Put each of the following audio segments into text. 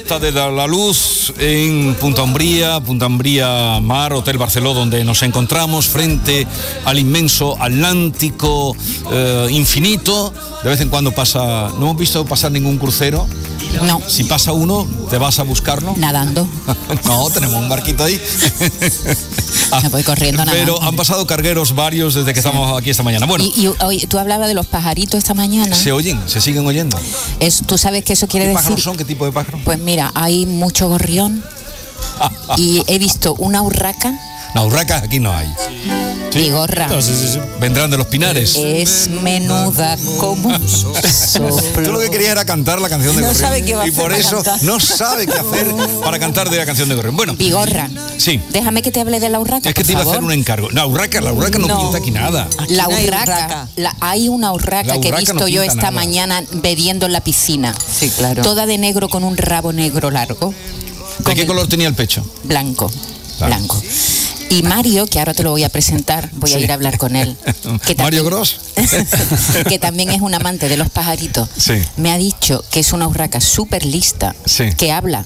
Puesta de la luz en Punta Umbría Mar, Hotel Barceló, donde nos encontramos frente al inmenso Atlántico infinito. De vez en cuando pasa, no hemos visto pasar ningún crucero. No. Si pasa uno, ¿te vas a buscarlo? Nadando. No, tenemos un barquito ahí. Me voy corriendo nadando. Pero han pasado cargueros varios desde que estamos aquí esta mañana. Bueno. Y oye, tú hablabas de los pajaritos esta mañana. Se oyen, se siguen oyendo. ¿Tú sabes qué eso quiere ¿Qué decir? pájaros son? ¿Qué tipo de pájaros? Pues mira, hay mucho gorrión y he visto una urraca. No, urracas aquí no hay. ¿Sí? Y gorra. No, sí. Vendrán de los pinares. Es menuda como soplo. Tú lo que querías era cantar la canción de No Gorrión. sabe qué va a y hacer por para eso cantar. no sabe qué hacer para cantar de la canción de Gorrión. Bueno. Vigorra. Sí. Déjame que te hable de la urraca. Es que te iba a hacer un encargo. La urraca no pinta aquí nada. La urraca. Hay una urraca que he visto yo esta nada. mañana bebiendo en la piscina. Sí, claro. Toda de negro con un rabo negro largo. ¿De qué color tenía el pecho? Blanco. Claro. Blanco. Y Mario, que ahora te lo voy a presentar, voy a ir a hablar con él. Que Mario Gross. Que también es un amante de los pajaritos. Sí. Me ha dicho que es una urraca súper lista, Sí. que habla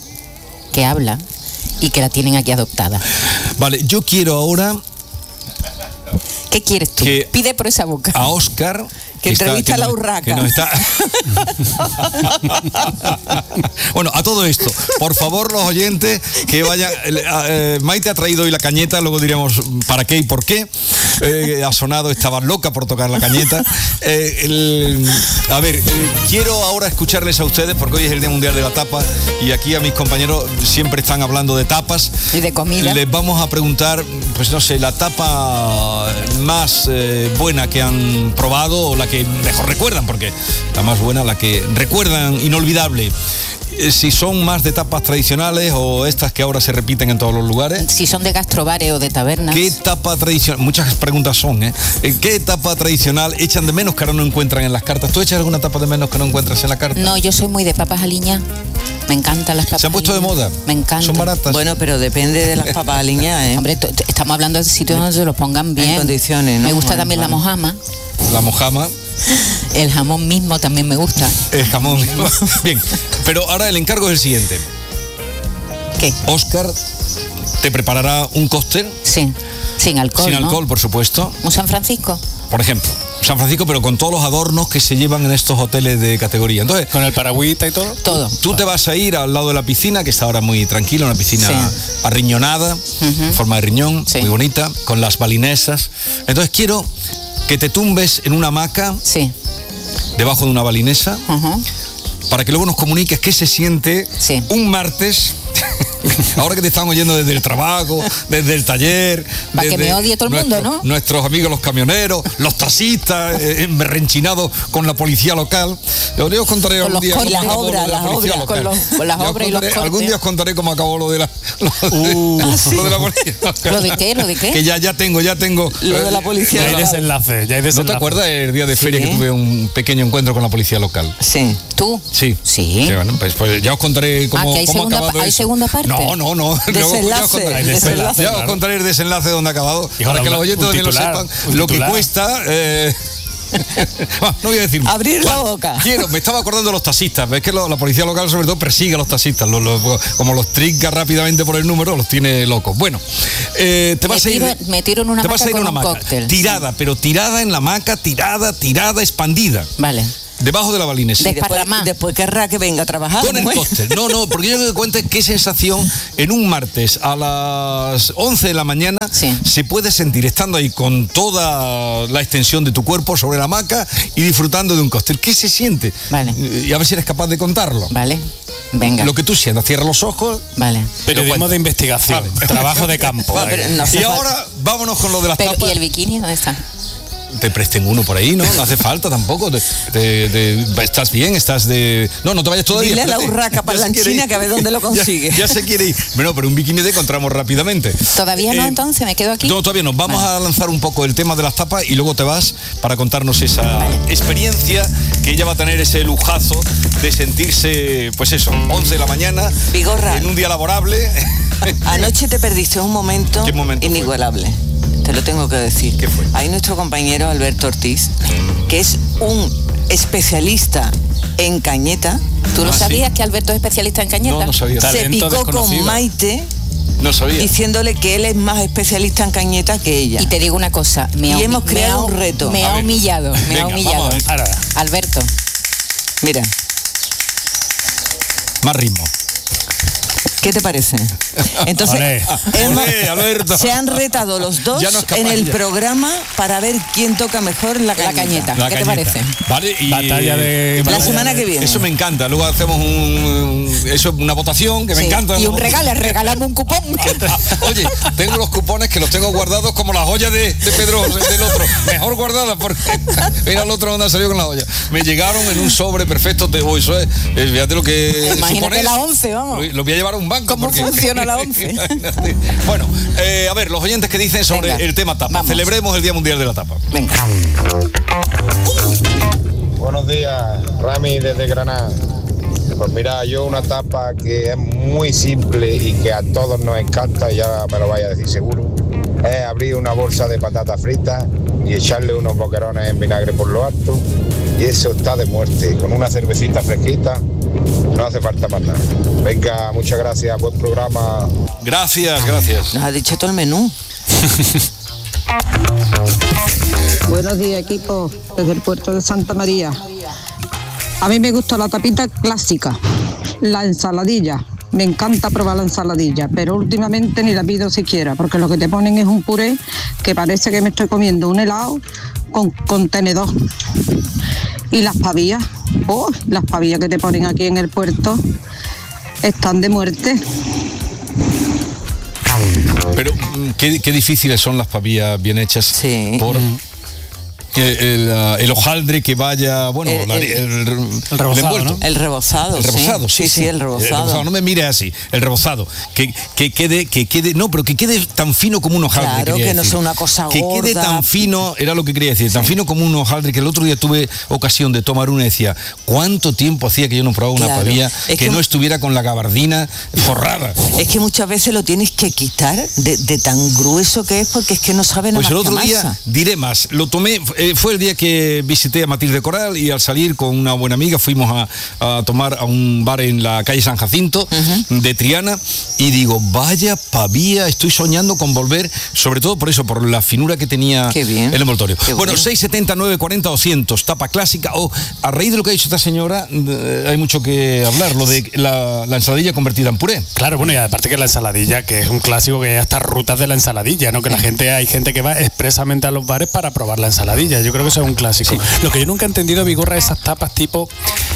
y que la tienen aquí adoptada. Vale, yo quiero ahora ¿Qué quieres tú? Que Pide por esa boca. a Óscar... Que entrevista a la urraca. Que nos está... Bueno, a todo esto, por favor, los oyentes que vayan... Maite ha traído hoy la cañeta, luego diremos para qué y por qué. Ha sonado, estaba loca por tocar la cañeta. A ver, quiero ahora escucharles a ustedes, porque hoy es el Día Mundial de la Tapa, y aquí a mis compañeros siempre están hablando de tapas. Y de comida. Les vamos a preguntar, pues no sé, la tapa más buena que han probado, o la que mejor recuerdan, porque la más buena, la que recuerdan inolvidable. Si son más de tapas tradicionales o estas que ahora se repiten en todos los lugares. Si son de gastrobares o de tabernas. ¿Qué tapa tradicional? Muchas preguntas son, ¿eh? ¿Qué tapa tradicional echan de menos que ahora no encuentran en las cartas? ¿Tú echas alguna tapa de menos que no encuentras en la carta? No, yo soy muy de papas aliñadas. Me encantan las papas. ¿Se han puesto de moda? Me encantan. ¿Son baratas? Bueno, pero depende de las papas aliñadas, ¿eh? Hombre, estamos hablando de sitios donde se los pongan bien. En condiciones, ¿no? Me gusta Bueno, también la mojama. La mojama. El jamón mismo también me gusta. El jamón. Bien, pero ahora el encargo es el siguiente. ¿Qué? Óscar te preparará un cóctel. Sí, sin alcohol, Sin ¿no? alcohol, por supuesto. ¿Un San Francisco? Por ejemplo, San Francisco, pero con todos los adornos que se llevan en estos hoteles de categoría. Entonces, ¿Con el paragüita y todo? Todo. tú te vas a ir al lado de la piscina, que está ahora muy tranquila, una piscina Sí. arriñonada, en forma de riñón, Sí. muy bonita, con las balinesas. Entonces quiero que te tumbes en una hamaca, Sí. debajo de una balinesa, Ajá. para que luego nos comuniques qué se siente Sí. un martes, ahora que te están oyendo desde el trabajo, desde el taller. Para que desde me odie todo el mundo, ¿no? Nuestros amigos los camioneros, los taxistas, emberrenchinados con la policía local. Yo os contaré Con algún los día cortes, cómo las acabó lo obras, de la las policía obras, local. con las Ya os obras y los contaré- Algún cortes. día os contaré cómo acabó lo de la... lo de la policía local. ¿Lo de qué? ¿Lo de qué? Que ya tengo. Lo de la policía Ya hay local. desenlace, ya hay ¿No desenlace. te acuerdas el día de feria Sí. que tuve un pequeño encuentro con la policía local? Sí. ¿Tú? Sí. Sí. Bueno, pues ya os contaré cómo, que hay cómo ha segunda acabado hay eso. segunda parte. No. Luego ya os contaré. Hay desenlace, Ya os claro. contaré el desenlace donde ha acabado, Y para ahora que los oyentes un también lo titular, sepan, un lo que titular. cuesta... no voy a decir más. Abrir la boca. Me estaba acordando de los taxistas. Ves que la policía local sobre todo persigue a los taxistas. Como los trinca rápidamente por el número, los tiene locos. Bueno, te vas a ir... Me tiro en una Te vas hamaca a ir a con una un hamaca. cóctel. Tirada, pero tirada en la hamaca, tirada, expandida. Vale. Debajo de la balinesa. Después querrá que venga a trabajar. Con el ¿no? cóctel. No, porque yo quiero que cuente qué sensación en un martes a las 11 de la mañana Sí. se puede sentir estando ahí con toda la extensión de tu cuerpo sobre la hamaca y disfrutando de un cóctel. ¿Qué se siente? Vale. Y a ver si eres capaz de contarlo. Vale. Venga. Lo que tú sientas, cierra los ojos. Vale. Periodismo de investigación, Vale. trabajo de campo. Bueno, pero no hace Y falta. ahora vámonos con lo de las Pero, tapas. ¿y el bikini dónde está? Te presten uno por ahí, ¿no? No hace falta tampoco. Estás bien, estás de... No te vayas todavía. Dile a la espérate. urraca Ya se quiere parlanchina ir. que a ver dónde lo consigue. Ya se quiere ir. Bueno, pero un bikini te encontramos rápidamente. ¿Todavía no, entonces? ¿Me quedo aquí? No, todavía no. Vamos Vale. a lanzar un poco el tema de las tapas y luego te vas para contarnos esa experiencia que ella va a tener, ese lujazo de sentirse, pues eso, 11 de la mañana, Vigorra. en un día laborable. Anoche te perdiste un momento, ¿Qué momento fue? inigualable. Te lo tengo que decir. ¿Qué fue? Hay nuestro compañero Alberto Ortiz, que es un especialista en cañeta. ¿Tú lo Ah, sabías que Alberto es especialista en cañeta? No, no sabía. Se Talento picó desconocido. con Maite No sabía. diciéndole que él es más especialista en cañeta que ella. Y te digo una cosa, Y hemos creado un reto. Me A ha ver. humillado, me Venga, ha humillado. vamos a ver. Ahora, Alberto, Mira, Más ritmo. ¿qué te parece? Entonces, Olé. Olé, Alberto. se han retado los dos Ya no es capaz en el ya. programa para ver quién toca mejor la la cañeta. cañeta, La ¿qué te cañeta. parece? Vale, y batalla de... La semana que viene. eso me encanta. Luego hacemos una votación que me Sí, encanta. Y ¿no? un regalo, regalamos un cupón. Oye, tengo los cupones que los tengo guardados como las ollas de Pedro, del otro. Mejor guardadas porque mira el otro donde ha salido con la olla. Me llegaron en un sobre perfecto. Eso es, fíjate lo que Imagínate supones. la 11, vamos. Lo voy a llevar a un banco. ¿Cómo funciona la 11? Bueno, a ver, los oyentes que dicen sobre Venga, el tema tapa. vamos. Celebremos el Día Mundial de la Tapa. Venga. Buenos días, Rami desde Granada. Pues mira, yo una tapa que es muy simple y que a todos nos encanta, y ya me lo vaya a decir seguro, es abrir una bolsa de patatas fritas y echarle unos boquerones en vinagre por lo alto, y eso está de muerte. Con una cervecita fresquita no hace falta más nada. Venga, muchas gracias, buen programa. Gracias, gracias. Nos ha dicho todo el menú. Buenos días, equipo, desde el puerto de Santa María. A mí me gusta la tapita clásica, la ensaladilla. Me encanta probar la ensaladilla, pero últimamente ni la pido siquiera, porque lo que te ponen es un puré que parece que me estoy comiendo un helado con tenedor. Y las pavillas, las pavillas que te ponen aquí en el puerto están de muerte. Pero qué difíciles son las pavillas bien hechas. Sí. Por el hojaldre que vaya, bueno, el rebozado, envuelto. ¿no? El rebozado. El rebozado, sí, el rebozado. No me mires así, el rebozado. Que quede, no, pero que quede tan fino como un hojaldre. Claro, quería que no decir. sea una cosa que gorda. quede tan fino, era lo que quería decir, tan fino como un hojaldre, que el otro día tuve ocasión de tomar una y decía, ¿cuánto tiempo hacía que yo no probaba una Claro. pavilla Es que que- no estuviera con la gabardina forrada? Es que muchas veces lo tienes que quitar de tan grueso que es, porque es que no sabe nada Pues el más que otro día, masa. diré más, lo tomé, fue el día que visité a Matilde Coral, y al salir con una buena amiga fuimos a tomar a un bar en la calle San Jacinto de Triana, y digo, vaya pavía, estoy soñando con volver, sobre todo por eso, por la finura que tenía Qué bien. el envoltorio. Qué Bueno, bueno. 670, 940, 200, tapa clásica, a raíz de lo que ha dicho esta señora, hay mucho que hablar, lo de la ensaladilla convertida en puré. Claro, bueno, y aparte que la ensaladilla, que es un clásico, que hay hasta rutas de la ensaladilla, ¿no? Que hay gente que va expresamente a los bares para probar la ensaladilla. Yo creo que eso es un clásico. Lo que yo nunca he entendido, Vigorra, esas tapas tipo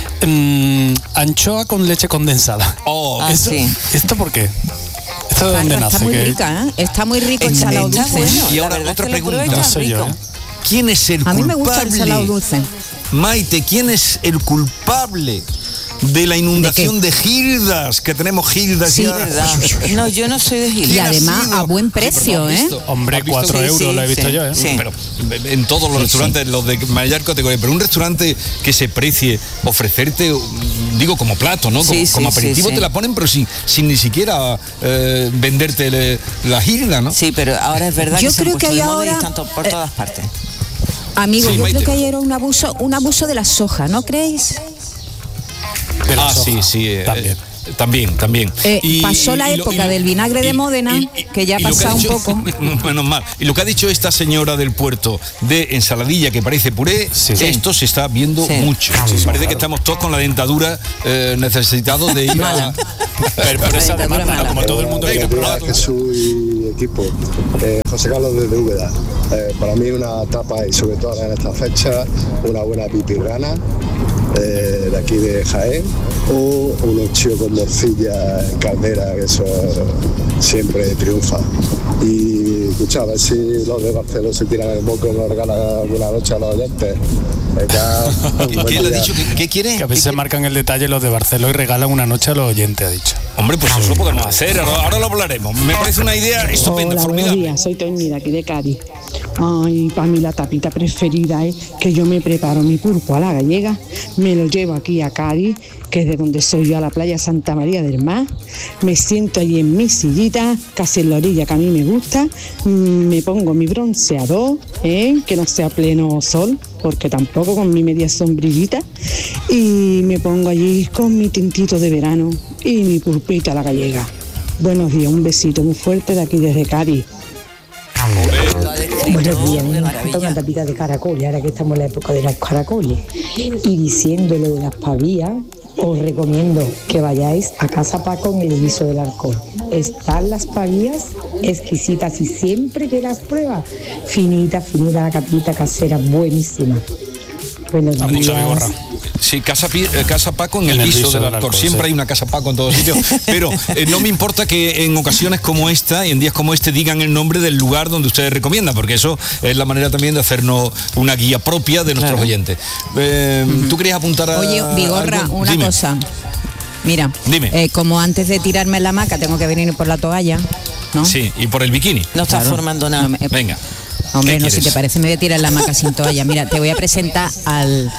anchoa con leche condensada. Ah, ¿Eso, sí. ¿Esto por qué? ¿Esto de dónde nace? Está muy Que- rica, ¿eh? Está muy rico el Está salado dulce. bueno. Y La ahora verdad otra es que lo pregunta. pruebo y No está sé yo, rico. ¿Quién es el A culpable? mí me gusta el salado dulce. Maite, ¿quién es el culpable de la inundación de gildas? Que tenemos gildas Sí, ya. ¿Verdad? No, yo no soy de Gil. Y ¿Quién ha además sido? a buen Sí, pero precio, ¿lo has ¿eh? visto? Hombre, ¿Has visto? 4 Sí, euros sí, lo he visto sí, yo, ¿eh? sí. Pero en todos los restaurantes, los de mayor categoría, pero un restaurante que se precie ofrecerte, digo, como plato, ¿no? Como, Sí, sí, como aperitivo sí, sí. te la ponen, pero sin ni siquiera venderte la gilda, ¿no? Sí, pero ahora es verdad Yo que se han creo que puesto hay de moda y ahora, están por todas partes. Amigo, Sí, yo Maite. creo que ayer era un abuso de la soja, ¿no creéis? De la Ah, soja. sí, También. también. Pasó la época del vinagre de Módena, que ya ha y lo pasado ha un dicho- poco. Menos mal. Y lo que ha dicho esta señora del puerto de ensaladilla que parece puré, Sí. esto se está viendo Sí. mucho. Parece que estamos todos con la dentadura necesitados de ir a... Pero esa demanda, como todo el mundo quiere Buenos probar. días, Jesús y equipo. José Carlos desde Úbeda. Para mí una tapa, y sobre todo en esta fecha, una buena pipirrana de aquí de Jaén, o un chío con morcilla en caldera, que eso siempre triunfa. Y escucha, a ver si los de Barcelona se tiran el moco y nos regalan alguna noche a los oyentes. Venga, buen ¿Quién le ha día. dicho? ¿Qué quiere? Que a veces marcan el detalle los de Barcelona y regalan una noche a los oyentes, ha dicho. Hombre, pues eso lo podemos hacer, ahora lo hablaremos. Me parece una idea estupenda, Hola, buenos formidable. días, soy Toñi de aquí de Cádiz. Ay, para mí la tapita preferida es que yo me preparo mi pulpo a la gallega, me lo llevo aquí a Cádiz, que es de donde soy yo, a la playa Santa María del Mar, me siento allí en mi sillita, casi en la orilla que a mí me gusta, me pongo mi bronceador, que no sea pleno sol, porque tampoco con mi media sombrillita, y me pongo allí con mi tintito de verano y mi pulpita a la gallega. Buenos días, un besito muy fuerte de aquí desde Cádiz. Buenos días, me encanta una tapita de caracoles, ahora que estamos en la época de los caracoles. Y diciendo lo de las pavías, os recomiendo que vayáis a Casa Paco en el guiso del Alcor. Están las pavías exquisitas y siempre que las pruebas, finita la capita casera, buenísima. Buenos días. Sí, casa Paco en el piso del Alcor. Siempre hay una Casa Paco en todos sitios. Pero no me importa que en ocasiones como esta y en días como este digan el nombre del lugar donde ustedes recomiendan, porque eso es la manera también de hacernos una guía propia de nuestros oyentes. ¿Tú querías apuntar a...? Oye, Vigorra, algo? una Dime. cosa. Mira, como antes de tirarme la hamaca tengo que venir por la toalla, ¿no? Sí, y por el bikini. No estás formando nada. Venga. Hombre, no, si te parece me voy a tirar la hamaca sin toalla. Mira, te voy a presentar al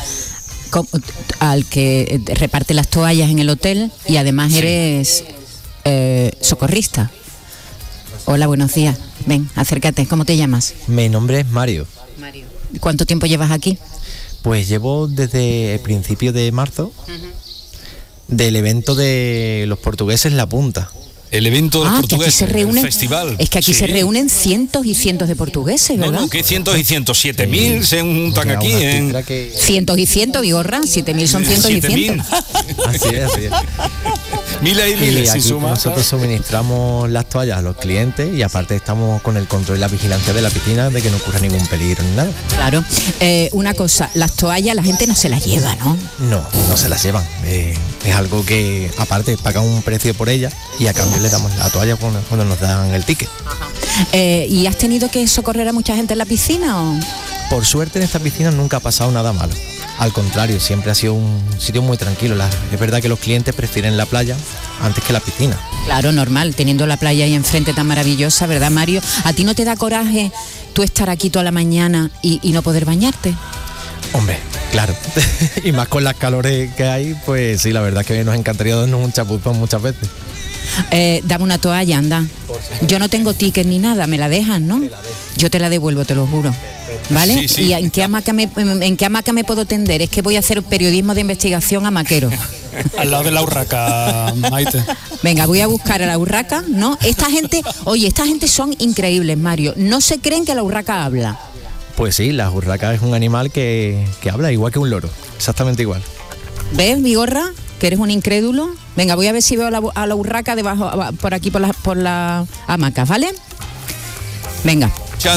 que reparte las toallas en el hotel y además eres socorrista. Hola, buenos días. Ven, acércate. ¿Cómo te llamas? Mi nombre es Mario. Mario. ¿Cuánto tiempo llevas aquí? Pues llevo desde el principio de marzo del evento de los portugueses La Punta. El evento de los portugueses, que aquí se reúnen, el festival. Es que aquí se reúnen cientos y cientos de portugueses, ¿verdad? No, que cientos y cientos, 7.000 se juntan aquí en... Cientos y cientos, Vigorra, 7.000 son cientos y cientos. Así es. Miles y miles. Aquí nosotros suministramos las toallas a los clientes y aparte estamos con el control y la vigilancia de la piscina de que no ocurra ningún peligro ni nada. Claro. Una cosa, las toallas la gente no se las lleva, ¿no? No se las llevan. Es algo que aparte pagan un precio por ella y a cambio le damos la toalla cuando nos dan el ticket. ¿Y has tenido que socorrer a mucha gente en la piscina o...? Por suerte en esta piscina nunca ha pasado nada malo. Al contrario, siempre ha sido un sitio muy tranquilo. Es verdad que los clientes prefieren la playa antes que la piscina. Claro, normal, teniendo la playa ahí enfrente tan maravillosa, ¿verdad, Mario? ¿A ti no te da coraje tú estar aquí toda la mañana y no poder bañarte? Hombre, claro. Y más con las calores que hay, pues sí, la verdad es que nos encantaría darnos un chapuzón muchas veces. Dame una toalla, anda. Yo no tengo ticket ni nada, me la dejan, ¿no? Yo te la devuelvo, te lo juro. ¿Vale? Sí. ¿Y en qué hamaca me puedo tender? Es que voy a hacer periodismo de investigación hamaquero. Al lado de la urraca, Maite. Venga, voy a buscar a la urraca, ¿no? Esta gente son increíbles, Mario. No se creen que la urraca habla. Pues sí, la urraca es un animal que habla igual que un loro, exactamente igual. ¿Ves, Vigorra? Que eres un incrédulo. Venga, voy a ver si veo a la urraca debajo, por aquí, por la hamaca, ¿vale? Venga.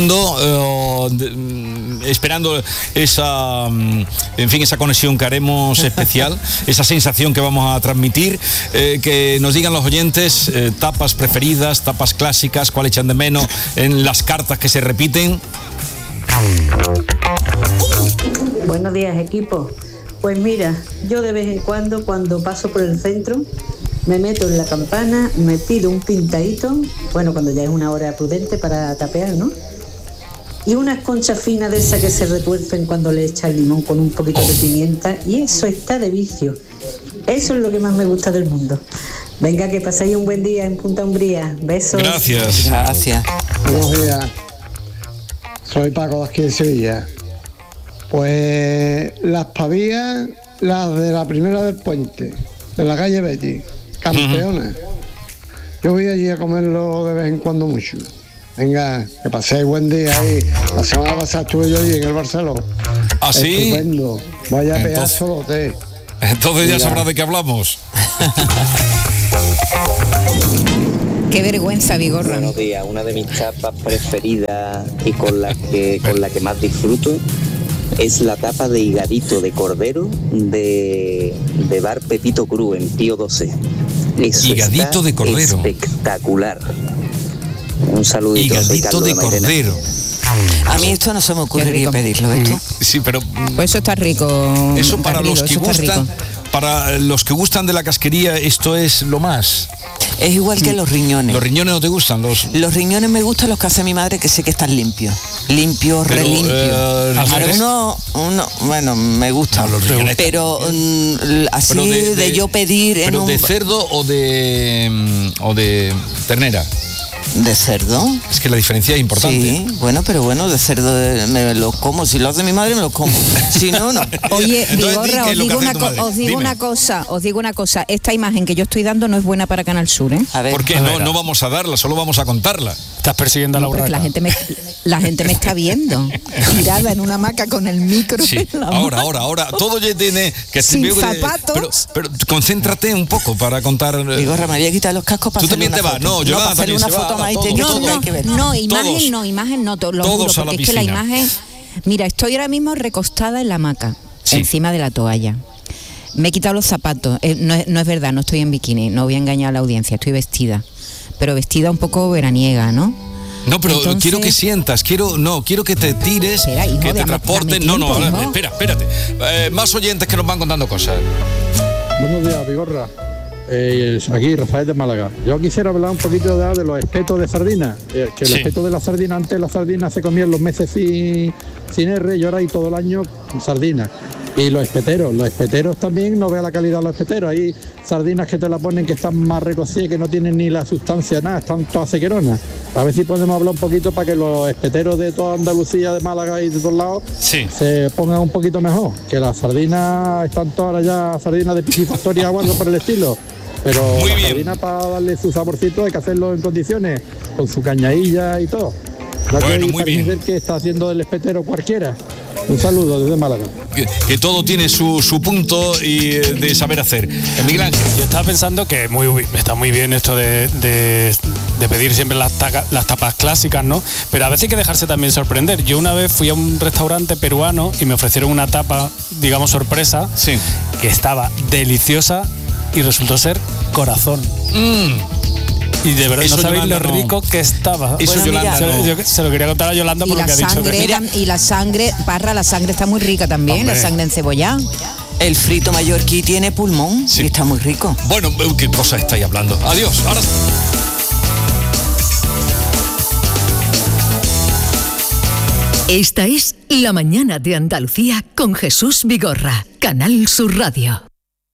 Esperando esa conexión que haremos especial, esa sensación que vamos a transmitir, que nos digan los oyentes tapas preferidas, tapas clásicas, cuál echan de menos en las cartas que se repiten. Buenos días, equipo. Pues mira, yo de vez en cuando paso por el centro, me meto en la campana, me pido un pintadito, bueno, cuando ya es una hora prudente para tapear, ¿no? Y unas conchas finas de esas que se retuercen cuando le echas limón con un poquito de pimienta, y eso está de vicio. Eso es lo que más me gusta del mundo. Venga, que paséis un buen día en Punta Umbría. Besos. Gracias. Buenos días. Soy Paco de aquí de Sevilla. Pues las pavías, las de la primera del puente, de la calle Betty, campeonas. Yo voy allí a comerlo de vez en cuando mucho. Venga, que paséis buen día ahí. La semana pasada estuve yo allí en el Barceló. ¿Ah, sí? Estupendo. Vaya pedazo de hotel. Entonces ya sabrás de qué hablamos. Qué vergüenza, Vigorra. Buenos días. Una de mis tapas preferidas y con la que más disfruto es la tapa de higadito de cordero de Bar Pepito Cruz en Pío XII. Eso higadito de cordero. Espectacular. Un saludito. Higadito de cordero. A mí esto no se me ocurriría pedirlo, esto. Sí, pero... Pues eso está rico. Eso para Garrido, los que gustan... Para los que gustan de la casquería, esto es lo más. Es igual que los riñones. ¿Los riñones no te gustan? Los riñones me gustan los que hace mi madre, que sé que están limpios. Limpios, relimpios. Bueno, me gustan. Pero así de yo pedir en ¿pero de cerdo o de ternera? ¿De cerdo? Es que la diferencia es importante. Sí, bueno, pero bueno, de cerdo me los como. Si lo hace mi madre, me los como. Si no, no. Oye, Vigorra, os digo una cosa. Esta imagen que yo estoy dando no es buena para Canal Sur, ¿eh? A ver, ¿por qué? No vamos a darla, solo vamos a contarla. Estás persiguiendo a la urraca. La gente me está viendo. Tirada en una hamaca con el micro. Sí. En la mano. Ahora. Todo ya tiene que sin zapatos. Pero concéntrate un poco para contar. Vigorra, me voy a quitar los cascos para tú también te vas. No, yo para hacer una foto más imagen no, lo juro, porque es que la imagen... Mira, estoy ahora mismo recostada en la hamaca, encima de la toalla. Me he quitado los zapatos, no es verdad, no estoy en bikini, no voy a engañar a la audiencia, estoy vestida, pero vestida un poco veraniega, ¿no? No, pero entonces, quiero que sientas, quiero que te tires, espera, hijo, que te transporten. Espérate. Más oyentes que nos van contando cosas. Buenos días, Vigorra. Aquí Rafael de Málaga. Yo quisiera hablar un poquito de los espetos de sardina, que el espeto de la sardina, antes la sardina se comía en los meses sin R y ahora hay todo el año sardina. Y los espeteros también, no vea la calidad de los espeteros. Hay sardinas que te la ponen que están más recocidas, que no tienen ni la sustancia, nada, están todas sequeronas. A ver si podemos hablar un poquito para que los espeteros de toda Andalucía, de Málaga y de todos lados se pongan un poquito mejor. Que las sardinas están todas ya, sardinas de piscifactoria o algo por el estilo. Pero la sardina, para darle su saborcito, hay que hacerlo en condiciones, con su cañadilla y todo. Bueno, muy bien. Que está haciendo el espetero cualquiera. Un saludo desde Málaga. Que todo tiene su punto y de saber hacer. Miguel Ángel. Yo estaba pensando que está muy bien esto de pedir siempre las tapas clásicas, ¿no? Pero a veces hay que dejarse también sorprender. Yo una vez fui a un restaurante peruano y me ofrecieron una tapa, digamos, sorpresa, que estaba deliciosa y resultó ser corazón. Y de verdad eso, no sabéis lo rico que estaba. Eso, bueno, Yolanda, yo se lo quería contar a Yolanda por lo que ha dicho. Y la sangre, la sangre está muy rica también. Hombre. La sangre encebollada. El frito mallorquí tiene pulmón y está muy rico. Bueno, ¿qué cosa estáis hablando? Adiós. Ahora... Esta es La Mañana de Andalucía con Jesús Vigorra, Canal Sur Radio.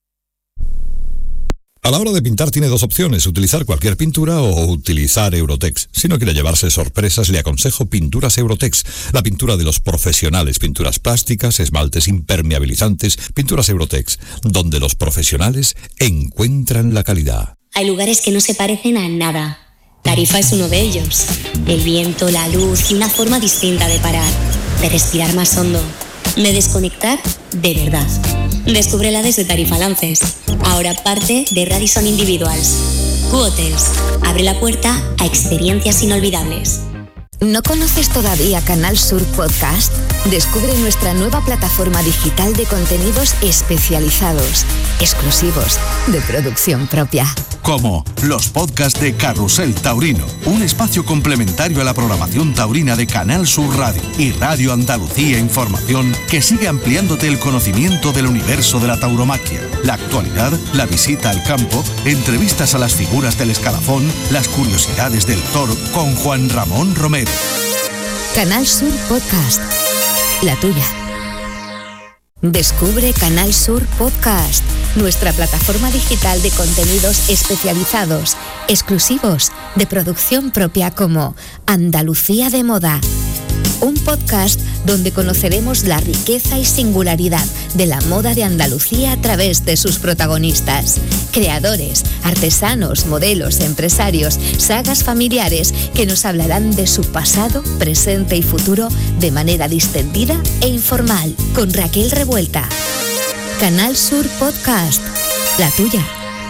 A la hora de pintar tiene dos opciones, utilizar cualquier pintura o utilizar Eurotex. Si no quiere llevarse sorpresas, le aconsejo Pinturas Eurotex, la pintura de los profesionales, pinturas plásticas, esmaltes impermeabilizantes, Pinturas Eurotex, donde los profesionales encuentran la calidad. Hay lugares que no se parecen a nada. Tarifa es uno de ellos. El viento, la luz y una forma distinta de parar, de respirar más hondo, de desconectar de verdad. Descúbrela desde Tarifa Lances, ahora parte de Radisson Individuals. Q-Hotels, abre la puerta a experiencias inolvidables. ¿No conoces todavía Canal Sur Podcast? Descubre nuestra nueva plataforma digital de contenidos especializados, exclusivos, de producción propia. Como los podcasts de Carrusel Taurino, un espacio complementario a la programación taurina de Canal Sur Radio y Radio Andalucía Información, que sigue ampliándote el conocimiento del universo de la tauromaquia, la actualidad, la visita al campo, entrevistas a las figuras del escalafón, las curiosidades del toro con Juan Ramón Romero. Canal Sur Podcast, la tuya. Descubre Canal Sur Podcast, nuestra plataforma digital de contenidos especializados, exclusivos, de producción propia, como Andalucía de Moda. Un podcast donde conoceremos la riqueza y singularidad de la moda de Andalucía a través de sus protagonistas, creadores, artesanos, modelos, empresarios, sagas familiares que nos hablarán de su pasado, presente y futuro de manera distendida e informal, con Raquel Revuelta. Canal Sur Podcast, la tuya.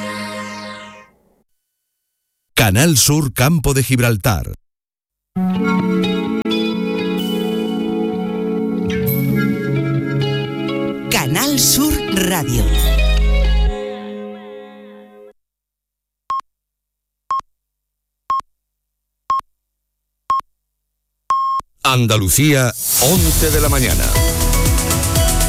Canal Sur Campo de Gibraltar. Canal Sur Radio. Andalucía, 11 de la mañana.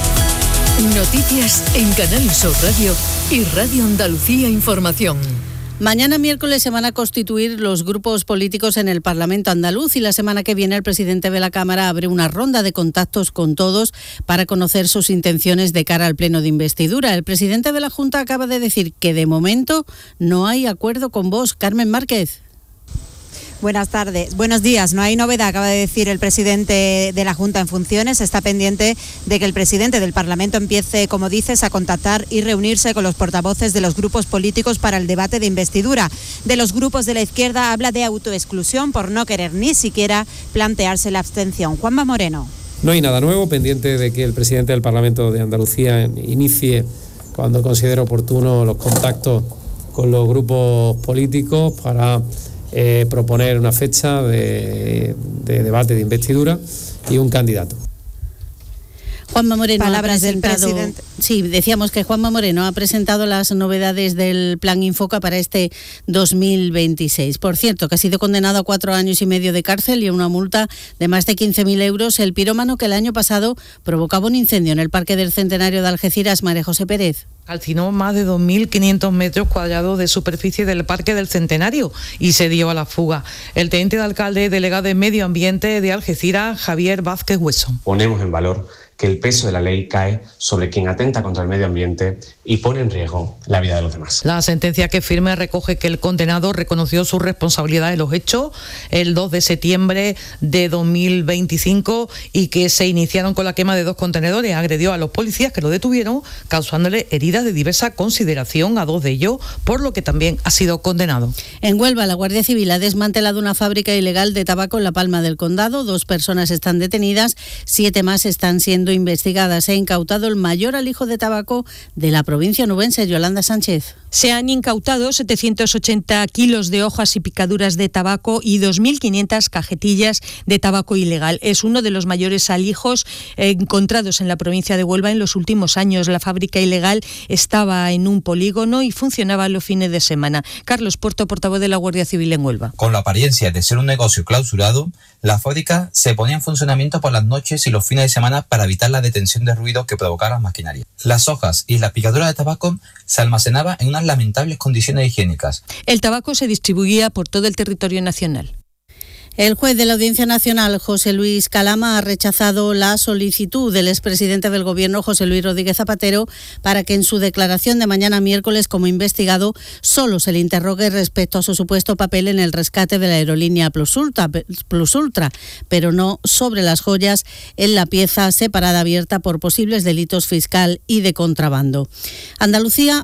Noticias en Canal Sur Radio y Radio Andalucía Información. Mañana miércoles se van a constituir los grupos políticos en el Parlamento andaluz y la semana que viene el presidente de la Cámara abre una ronda de contactos con todos para conocer sus intenciones de cara al pleno de investidura. El presidente de la Junta acaba de decir que de momento no hay acuerdo con Vox. Carmen Márquez. Buenas tardes, buenos días. No hay novedad, acaba de decir el presidente de la Junta en funciones. Está pendiente de que el presidente del Parlamento empiece, como dices, a contactar y reunirse con los portavoces de los grupos políticos para el debate de investidura. De los grupos de la izquierda habla de autoexclusión por no querer ni siquiera plantearse la abstención. Juanma Moreno. No hay nada nuevo, pendiente de que el presidente del Parlamento de Andalucía inicie, cuando considere oportuno, los contactos con los grupos políticos para proponer una fecha de debate de investidura y un candidato. Juanma Moreno Palabras del presidente. Sí, decíamos que Juanma Moreno ha presentado las novedades del Plan Infoca para este 2026. Por cierto, que ha sido condenado a 4 años y medio de cárcel y a una multa de más de 15.000 euros el pirómano que el año pasado provocaba un incendio en el Parque del Centenario de Algeciras. María José Pérez. Calcinó más de 2.500 metros cuadrados de superficie del Parque del Centenario y se dio a la fuga. El teniente de alcalde, delegado de Medio Ambiente de Algeciras, Javier Vázquez Hueso. Ponemos en valor que el peso de la ley cae sobre quien atenta contra el medio ambiente y pone en riesgo la vida de los demás. La sentencia que firme recoge que el condenado reconoció su responsabilidad en los hechos el 2 de septiembre de 2025 y que se iniciaron con la quema de 2 contenedores. Agredió a los policías que lo detuvieron, causándole heridas de diversa consideración a 2 de ellos, por lo que también ha sido condenado. En Huelva, la Guardia Civil ha desmantelado una fábrica ilegal de tabaco en La Palma del Condado. 2 personas están detenidas, 7 más están siendo investigadas. Se ha incautado el mayor alijo de tabaco de la provincia onubense. Yolanda Sánchez. Se han incautado 780 kilos de hojas y picaduras de tabaco y 2.500 cajetillas de tabaco ilegal. Es uno de los mayores alijos encontrados en la provincia de Huelva en los últimos años. La fábrica ilegal estaba en un polígono y funcionaba los fines de semana. Carlos Puerto, portavoz de la Guardia Civil en Huelva. Con la apariencia de ser un negocio clausurado, la fábrica se ponía en funcionamiento por las noches y los fines de semana para evitar la detención de ruido que provocara las maquinarias. Las hojas y las picaduras de tabaco se almacenaban en unas lamentables condiciones higiénicas. El tabaco se distribuía por todo el territorio nacional. El juez de la Audiencia Nacional, José Luis Calama, ha rechazado la solicitud del expresidente del Gobierno, José Luis Rodríguez Zapatero, para que en su declaración de mañana miércoles como investigado solo se le interrogue respecto a su supuesto papel en el rescate de la aerolínea Plus Ultra, pero no sobre las joyas en la pieza separada abierta por posibles delitos fiscal y de contrabando. Andalucía,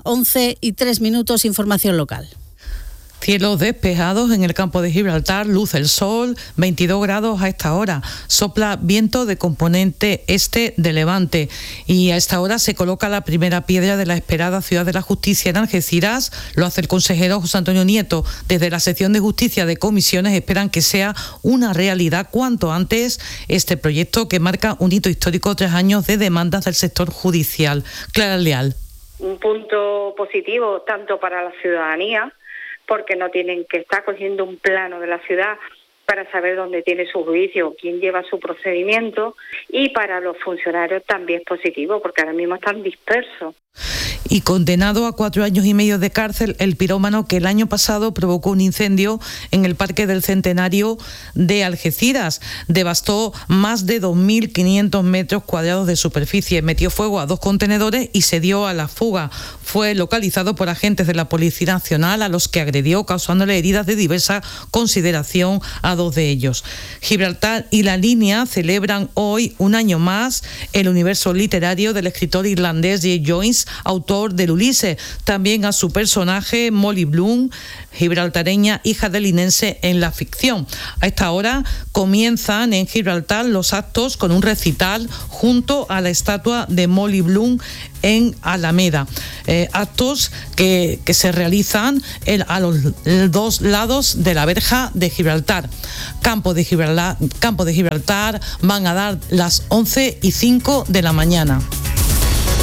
11:03, información local. Cielos despejados en el campo de Gibraltar, luce el sol, 22 grados a esta hora. Sopla viento de componente este de levante y a esta hora se coloca la primera piedra de la esperada Ciudad de la Justicia en Algeciras. Lo hace el consejero José Antonio Nieto. Desde la sección de Justicia de Comisiones esperan que sea una realidad cuanto antes este proyecto que marca un hito histórico tras años de demandas del sector judicial. Clara Leal. Un punto positivo tanto para la ciudadanía, porque no tienen que estar cogiendo un plano de la ciudad para saber dónde tiene su juicio, quién lleva su procedimiento, y para los funcionarios también es positivo, porque ahora mismo están dispersos. Y condenado a 4 años y medio de cárcel el pirómano que el año pasado provocó un incendio en el Parque del Centenario de Algeciras. Devastó más de 2.500 metros cuadrados de superficie, metió fuego a 2 contenedores y se dio a la fuga. Fue localizado por agentes de la Policía Nacional, a los que agredió, causándole heridas de diversa consideración a 2 de ellos. Gibraltar y La Línea celebran hoy un año más el universo literario del escritor irlandés J. Joyce, autor del Ulises. También a su personaje Molly Bloom, gibraltareña, hija de linense en la ficción. A esta hora comienzan en Gibraltar los actos con un recital junto a la estatua de Molly Bloom en Alameda. Actos que se realizan a los 2 lados de la verja de Gibraltar. Campo de Gibraltar van a dar las 11:05 de la mañana.